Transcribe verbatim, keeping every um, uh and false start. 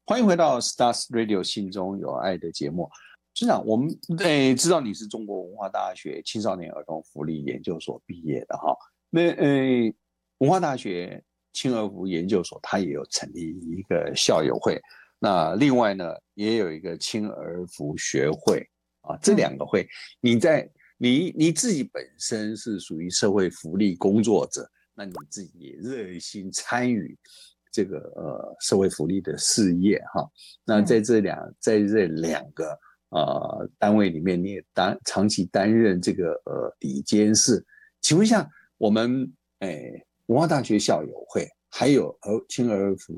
欢迎回到 Stars Radio 心中有爱的节目。市长，我们诶知道你是中国文化大学青少年儿童福利研究所毕业的哈。那诶，文化大学青儿福研究所它也有成立一个校友会，那另外呢也有一个青儿福学会啊，这嗯两个会，你在你你自己本身是属于社会福利工作者，那你自己也热心参与这个呃社会福利的事业哈。那在嗯， 这两在这两个呃单位里面，你也担长期担任这个呃理监事，请问一下，我们诶文化大学校友会还有儿青儿福